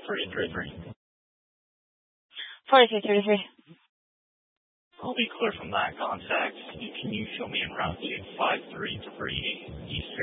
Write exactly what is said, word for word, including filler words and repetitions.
three three three. forty-three thirty-three. I'll be clear from that contact. Can you show me en route to five three three East